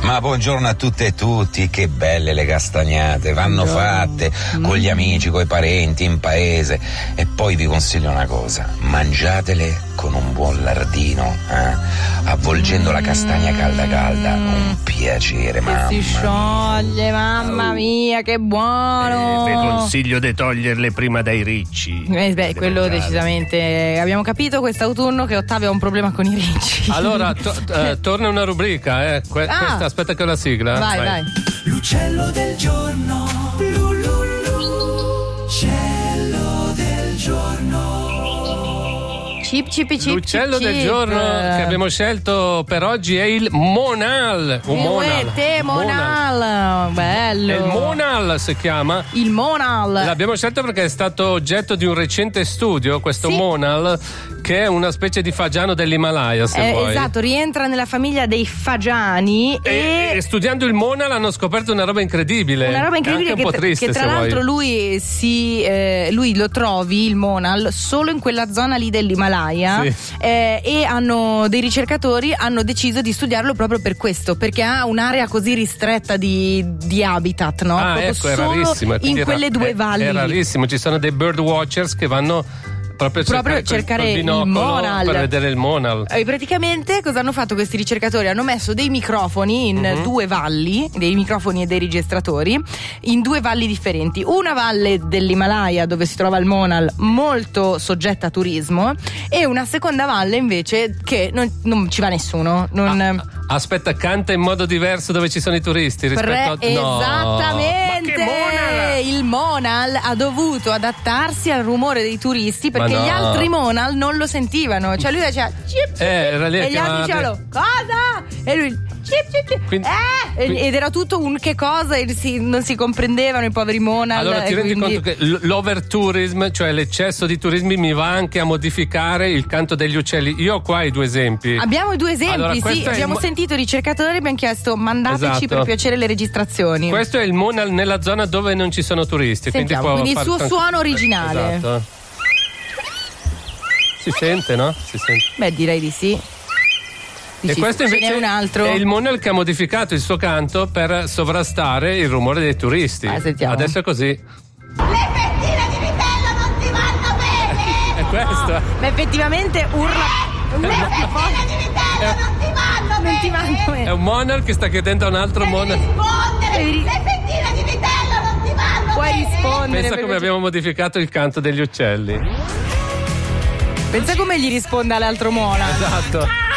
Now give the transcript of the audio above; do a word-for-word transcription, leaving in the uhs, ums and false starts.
Ma buongiorno a tutte e tutti, che belle le castagnate, vanno buongiorno. fatte mm. con gli amici, coi parenti, in paese. E poi vi consiglio una cosa, mangiatele con un buon lardino, eh? avvolgendo mm. la castagna calda calda, un piacere, mamma. Che si scioglie, mamma mia, che buono. Eh, vi consiglio di toglierle prima dai ricci. Eh beh, quello mangiare. decisamente. Abbiamo capito quest'autunno che Ottavio ha un problema con i ricci. Allora, to- eh, torna una rubrica, eh. Que- ah. questa, aspetta che ho la sigla. Vai, vai. vai. L'uccello del giorno. Lu, lu, lu. Uccello del giorno. Cip, cip, cip, L'uccello cip, del cip. giorno che abbiamo scelto per oggi è il monal. Un monal. Te, monal. monal. Bello. Il monal si chiama. Il monal. L'abbiamo scelto perché è stato oggetto di un recente studio, questo sì. monal, che è una specie di fagiano dell'Himalaya, se eh, vuoi. Esatto, rientra nella famiglia dei fagiani. E, e... e studiando il monal hanno scoperto una roba incredibile. Una roba incredibile anche che, un po' triste, che tra se l'altro vuoi. lui si eh, lui lo trovi, il monal, solo in quella zona lì dell'Himalaya. Sì. Eh, e hanno dei ricercatori hanno deciso di studiarlo proprio per questo, perché ha un'area così ristretta di, di habitat, no? Ah, proprio ecco, è solo rarissimo. in quelle era, due è, valli. È rarissimo, ci sono dei bird watchers che vanno proprio, proprio cercare, cercare col, col il monal per vedere il monal. E praticamente cosa hanno fatto questi ricercatori? Hanno messo dei microfoni in uh-huh. due valli, dei microfoni e dei registratori in due valli differenti. Una valle dell'Himalaya dove si trova il monal, molto soggetta a turismo, e una seconda valle invece che non, non ci va nessuno. Non... Ah, aspetta, canta in modo diverso dove ci sono i turisti rispetto Pre- a... no. Esattamente. Ma che monal? Il monal ha dovuto adattarsi al rumore dei turisti perché no. gli altri monal non lo sentivano. Cioè lui diceva cip, cip, eh, era lì e gli altri chiamate... dicevano cosa? E lui cip, cip, cip. Quindi, eh? quindi... ed era tutto un che cosa e si, non si comprendevano i poveri monal. Allora ti rendi quindi... conto che l'overtourism, cioè l'eccesso di turismi, mi va anche a modificare il canto degli uccelli. Io ho qua i due esempi. Abbiamo i due esempi, allora, sì, abbiamo mo- sentito i ricercatori, abbiamo chiesto mandateci esatto. per piacere le registrazioni. Questo è il monal nella zona dove non ci sono turisti. Sentiamo, quindi, quindi il suo far... suono originale. Esatto. Si sente, no? Si sente. Beh, direi di sì. Dici, e questo invece un altro. è il monal che ha modificato il suo canto per sovrastare il rumore dei turisti. Ah, sentiamo. Adesso è così. Le fettine di vitello non ti vanno bene! È questo. Ma effettivamente urla. Le fettine di vitello non ti vanno bene! Non ti vanno bene. È un monal che sta chiedendo a un altro Devi monal. rispondere! Devi... Le fettine di vitello non ti vanno Puoi bene! rispondere. Pensa come abbiamo modificato il canto degli uccelli. Pensa come gli risponda l'altro monal. Esatto.